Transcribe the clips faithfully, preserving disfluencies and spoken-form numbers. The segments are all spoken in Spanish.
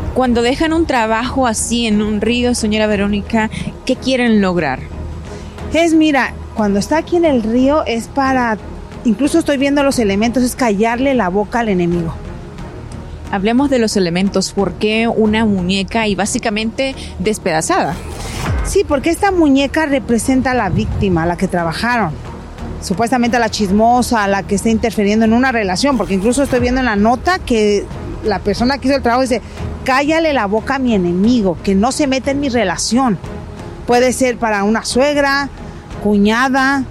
Cuando dejan un trabajo así en un río, señora Verónica, ¿qué quieren lograr? Es, mira, cuando está aquí en el río es para, incluso estoy viendo los elementos, es callarle la boca al enemigo. Hablemos de los elementos. ¿Por qué una muñeca y básicamente despedazada? Sí, porque esta muñeca representa a la víctima, a la que trabajaron. Supuestamente a la chismosa, a la que está interfiriendo en una relación, porque incluso estoy viendo en la nota que la persona que hizo el trabajo dice, cállale la boca a mi enemigo, que no se meta en mi relación. Puede ser para una suegra, cuñada,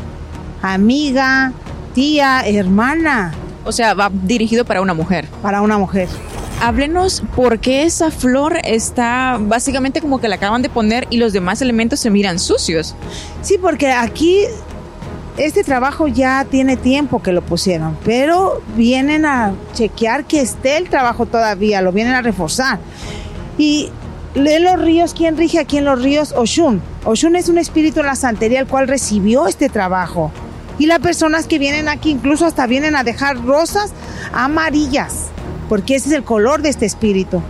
amiga, tía, hermana. O sea, va dirigido para una mujer. Para una mujer. Háblenos por qué esa flor está básicamente como que la acaban de poner y los demás elementos se miran sucios. Sí, porque aquí este trabajo ya tiene tiempo que lo pusieron, pero vienen a chequear que esté el trabajo todavía, lo vienen a reforzar. Y en los ríos, ¿quién rige aquí en los ríos? Oshun. Oshun es un espíritu de la santería el cual recibió este trabajo. Y las personas que vienen aquí incluso hasta vienen a dejar rosas amarillas, porque ese es el color de este espíritu.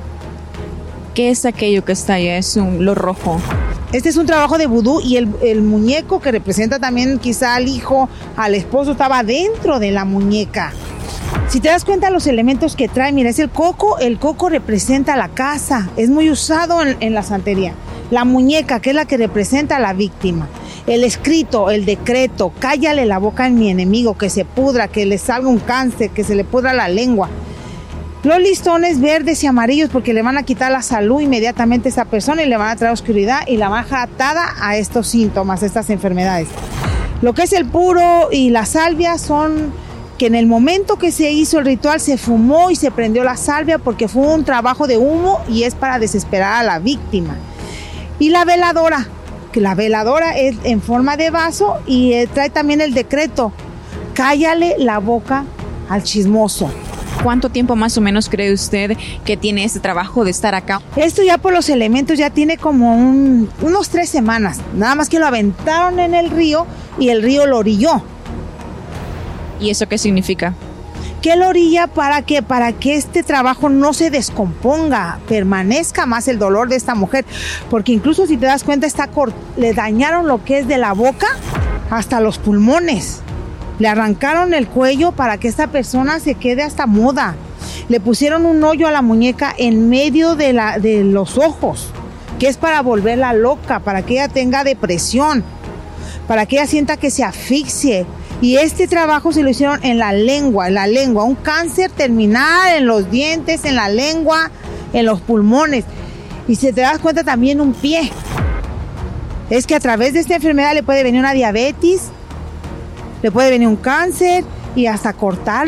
¿Qué es aquello que está allá? Es un, lo rojo. Este es un trabajo de vudú y el, el muñeco que representa también quizá al hijo, al esposo, estaba dentro de la muñeca. Si te das cuenta los elementos que trae, mira, es el coco. El coco representa la casa, es muy usado en, en la santería. La muñeca, que es la que representa a la víctima. El escrito, el decreto, cállale la boca a mi enemigo, que se pudra, que le salga un cáncer, que se le pudra la lengua. Los listones verdes y amarillos porque le van a quitar la salud inmediatamente a esa persona y le van a traer oscuridad y la van a dejar atada a estos síntomas, a estas enfermedades. Lo que es el puro y la salvia son que en el momento que se hizo el ritual se fumó y se prendió la salvia porque fue un trabajo de humo y es para desesperar a la víctima. Y la veladora, que la veladora es en forma de vaso y eh, trae también el decreto, cállale la boca al chismoso. ¿Cuánto tiempo más o menos cree usted que tiene este trabajo de estar acá? Esto ya por los elementos ya tiene como un, unos tres semanas, nada más que lo aventaron en el río y el río lo orilló. ¿Y eso qué significa? Que lo orilla para que, para que este trabajo no se descomponga, permanezca más el dolor de esta mujer, porque incluso si te das cuenta está cort- le dañaron lo que es de la boca hasta los pulmones. Le arrancaron el cuello para que esta persona se quede hasta muda. Le pusieron un hoyo a la muñeca en medio de, la, de los ojos, que es para volverla loca, para que ella tenga depresión, para que ella sienta que se asfixie. Y este trabajo se lo hicieron en la lengua, en la lengua, un cáncer terminal en los dientes, en la lengua, en los pulmones. Y si te das cuenta también un pie. Es que a través de esta enfermedad le puede venir una diabetes, le puede venir un cáncer y hasta cortar